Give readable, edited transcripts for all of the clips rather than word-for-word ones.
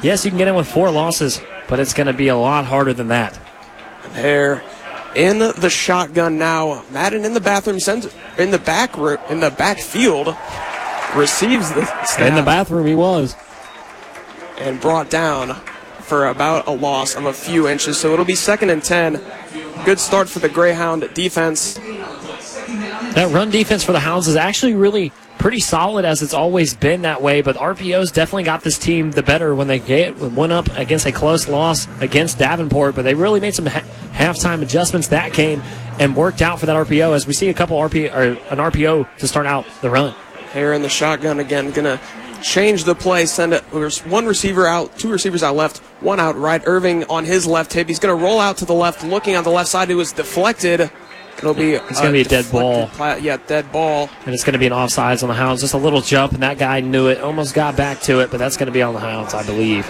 yes, you can get in with 4 losses, but it's going to be a lot harder than that. Hare in the shotgun now. Madden in the bathroom, sends in the backfield, receives the snap. In the bathroom he was. And brought down for about a loss of a few inches. So it'll be 2nd and 10. Good start for the Greyhound defense. That run defense for the Hounds is actually really pretty solid, as it's always been that way, but RPO's definitely got this team the better when they went up against a close loss against Davenport, but they really made some halftime adjustments that game and worked out for that RPO, as we see a couple an RPO to start out the run. Hare in the shotgun again, going to change the play, send it. There's 1 receiver out, 2 receivers out left, 1 out right. Irving on his left hip. He's going to roll out to the left, looking on the left side. It was deflected. It's going to be a dead ball. Dead ball. And it's going to be an offsides on the Hounds. Just a little jump, and that guy knew it. Almost got back to it, but that's going to be on the Hounds, I believe.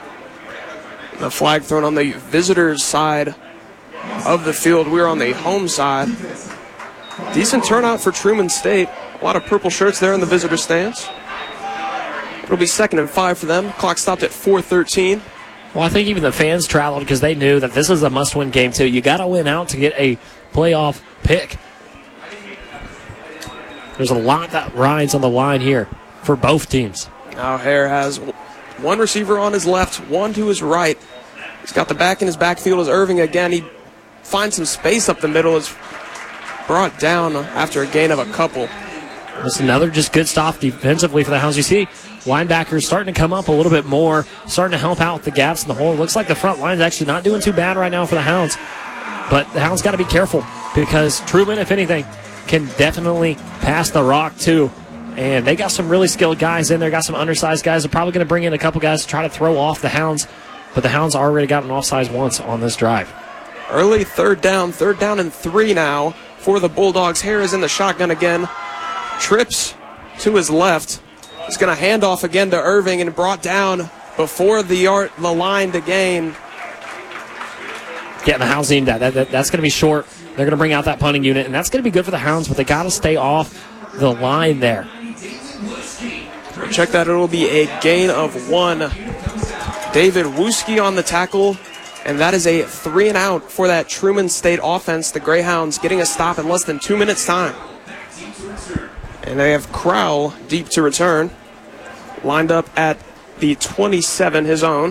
The flag thrown on the visitors' side of the field. We're on the home side. Decent turnout for Truman State. A lot of purple shirts there in the visitor stands. It'll be 2nd and 5 for them. Clock stopped at 4:13. Well, I think even the fans traveled because they knew that this is a must-win game, too. You got to win out to get a playoff pick. There's a lot that rides on the line here for both teams. Now Hare has 1 receiver on his left, 1 to his right. He's got the back in his backfield as Irving again. He finds some space up the middle. Is brought down after a gain of a couple. Just another just good stop defensively for the Hounds. You see linebackers starting to come up a little bit more, starting to help out with the gaps in the hole. It looks like the front line's actually not doing too bad right now for the Hounds. But the Hounds got to be careful because Truman, if anything, can definitely pass the rock too. And they got some really skilled guys in there, got some undersized guys. They're probably going to bring in a couple guys to try to throw off the Hounds. But the Hounds already got an offsides once on this drive. Early third down and 3 now for the Bulldogs. Hare is in the shotgun again. Trips to his left. He's going to hand off again to Irving and brought down before the line to gain. Getting the Hounds need that. That's going to be short. They're going to bring out that punting unit, and that's going to be good for the Hounds, but they got to stay off the line there. Check that. It'll be a gain of 1. David Wooski on the tackle, and that is a 3 and out for that Truman State offense. The Greyhounds getting a stop in less than 2 minutes' time. And they have Crowell deep to return. Lined up at the 27, his own.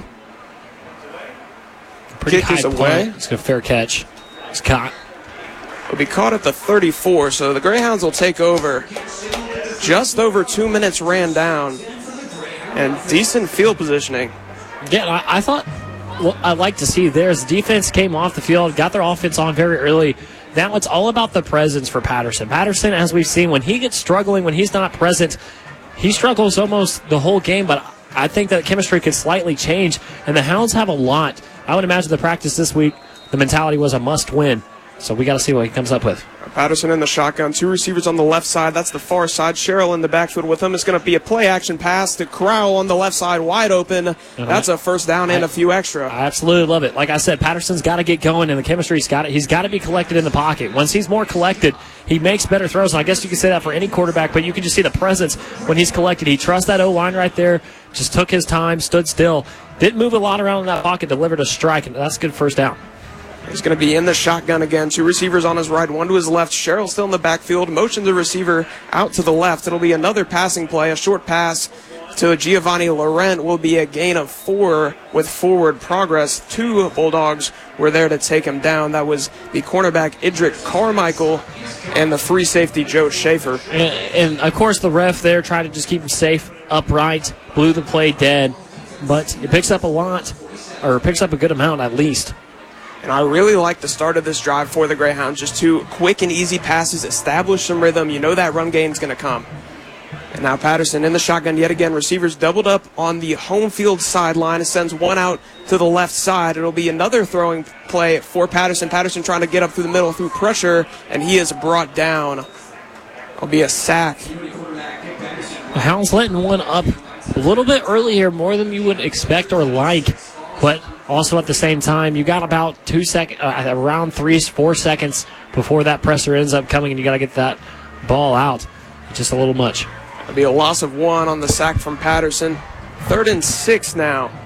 Pretty Kick is away. It's a fair catch. It's caught. Will be caught at the 34, so the Greyhounds will take over. Just over 2 minutes ran down. And decent field positioning. Yeah, I thought what I'd like to see there is the defense came off the field, got their offense on very early. Now it's all about the presence for Patterson. Patterson, as we've seen, when he gets struggling, when he's not present, he struggles almost the whole game, but I think that chemistry could slightly change, and the Hounds have a lot. I would imagine the practice this week, the mentality was a must-win, so we got to see what he comes up with. Patterson in the shotgun, 2 receivers on the left side. That's the far side. Sherrill in the backfield with him. It's going to be a play-action pass to Crowell on the left side, wide open. That's a first down and a few extra. I absolutely love it. Like I said, Patterson's got to get going, and the chemistry's got it. He's got to be collected in the pocket. Once he's more collected, he makes better throws. And I guess you could say that for any quarterback, but you can just see the presence when he's collected. He trusts that O-line right there, just took his time, stood still, didn't move a lot around in that pocket, delivered a strike, and that's a good first down. He's going to be in the shotgun again. 2 receivers on his right, 1 to his left. Sherrill still in the backfield. Motion the receiver out to the left. It'll be another passing play. A short pass to Giovanni Laurent will be a gain of 4 with forward progress. 2 Bulldogs were there to take him down. That was the cornerback Idrick Carmichael and the free safety Joe Schaefer. And of course, the ref there tried to just keep him safe, upright, blew the play dead. But it picks up a lot, or picks up a good amount at least. And I really like the start of this drive for the Greyhounds. Just 2 quick and easy passes, establish some rhythm. You know that run game's going to come. And now Patterson in the shotgun yet again. Receivers doubled up on the home field sideline. It sends 1 out to the left side. It'll be another throwing play for Patterson. Patterson trying to get up through the middle through pressure, and he is brought down. It'll be a sack. The Hounds letting one up a little bit early here, more than you would expect or like. But also at the same time, you got about 2 seconds, around 3-4 seconds before that presser ends up coming, and you got to get that ball out. Just a little much. It'll be a loss of 1 on the sack from Patterson. 3rd and 6 now.